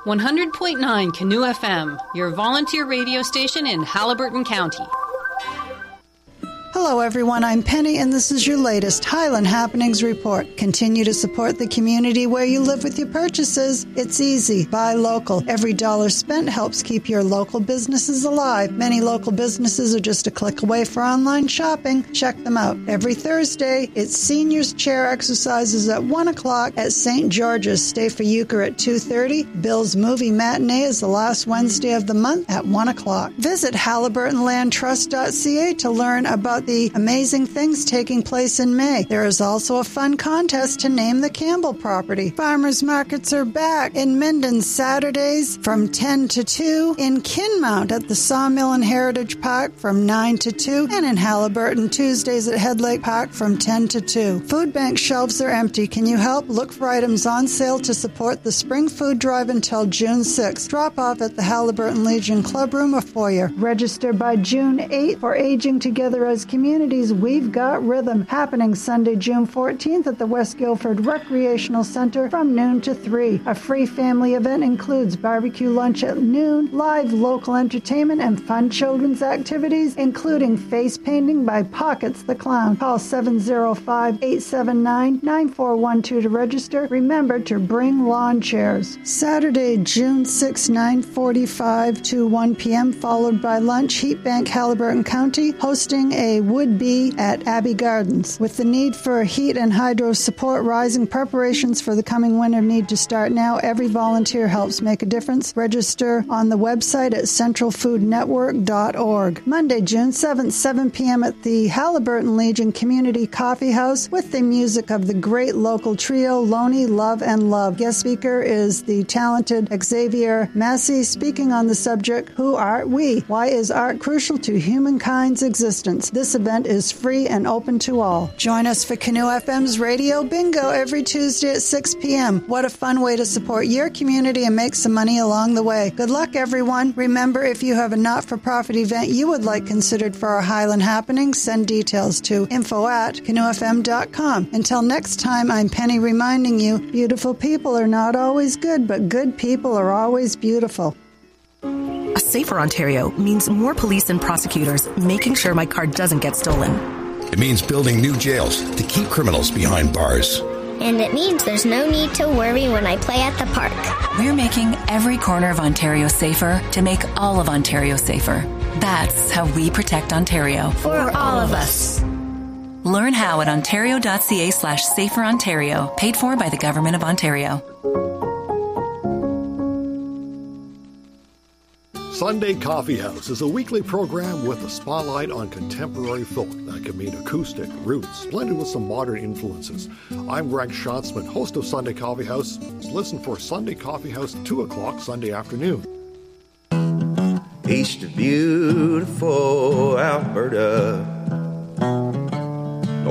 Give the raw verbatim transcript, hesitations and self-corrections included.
one hundred point nine Canoe F M, your volunteer radio station in Haliburton County. Hello, everyone. I'm Penny, and this is your latest Highland Happenings report. Continue to support the community where you live with your purchases. It's easy. Buy local. Every dollar spent helps keep your local businesses alive. Many local businesses are just a click away for online shopping. Check them out. Every Thursday, it's seniors chair exercises at one o'clock at Saint George's. Stay for euchre at two thirty. Bill's movie matinee is the last Wednesday of the month at one o'clock. Visit Haliburton Land Trust dot C A to learn about the amazing things taking place in May. There is also a fun contest to name the Campbell property. Farmers markets are back in Minden Saturdays from ten to two, in Kinmount at the Sawmill and Heritage Park from nine to two, and in Haliburton Tuesdays at Head Lake Park from ten to two. Food bank shelves are empty. Can you help? Look for items on sale to support the Spring Food Drive until June sixth. Drop off at the Haliburton Legion Club Room or foyer. Register by June eighth for Aging Together as Communities. We've Got Rhythm, happening Sunday, June fourteenth at the West Guilford Recreational Center from noon to three. A free family event includes barbecue lunch at noon, live local entertainment, and fun children's activities, including face painting by Pockets the Clown. Call seven oh five, eight seven nine, nine four one two to register. Remember to bring lawn chairs. Saturday, June sixth, nine forty-five to one p.m., followed by lunch. Heat Bank, Haliburton County, hosting a would-be at Abbey Gardens. With the need for heat and hydro support rising, preparations for the coming winter need to start now. Every volunteer helps make a difference. Register on the website at central food network dot org. Monday, June seventh, seven p.m. at the Haliburton Legion Community Coffee House with the music of the great local trio Loney, Love, and Love. Guest speaker is the talented Xavier Massey, speaking on the subject, Who Art We? Why is art crucial to humankind's existence? This event is free and open to all. Join us for Canoe F M's Radio Bingo every Tuesday at six p.m. What a fun way to support your community and make some money along the way. Good luck, everyone. Remember, if you have a not-for-profit event you would like considered for our Highland Happening, send details to info at canoe f m dot com. Until next time, I'm Penny reminding you, beautiful people are not always good, but good people are always beautiful. A safer Ontario means more police and prosecutors making sure my car doesn't get stolen. It means building new jails to keep criminals behind bars. And it means there's no need to worry when I play at the park. We're making every corner of Ontario safer to make all of Ontario safer. That's how we protect Ontario. For all of us. Learn how at ontario.ca slash safer Ontario, paid for by the Government of Ontario. Sunday Coffee House is a weekly program with a spotlight on contemporary folk that can mean acoustic, roots, blended with some modern influences. I'm Greg Schatzman, host of Sunday Coffee House. Listen for Sunday Coffee House, two o'clock Sunday afternoon. East of beautiful Alberta,